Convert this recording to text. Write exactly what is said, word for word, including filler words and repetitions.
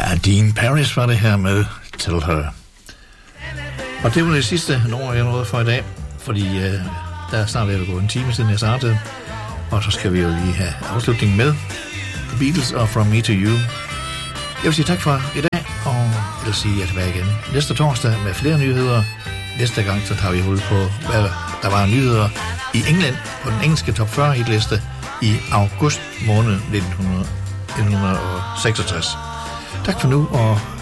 Dean Paris var det her med Tell Her. Og det var det sidste nummer, jeg nåede for i dag, fordi øh, der er snart ved at gå en time siden jeg startede, og så skal vi jo lige have afslutningen med The Beatles og From Me to You. Jeg vil sige tak for i dag, og jeg vil sige, at jeg er tilbage igen næste torsdag med flere nyheder. Næste gang så tager vi hul på, hvad der var nyheder i England på den engelske top fyrre hitliste i august måned nitten seksogtres. Tak for nu, og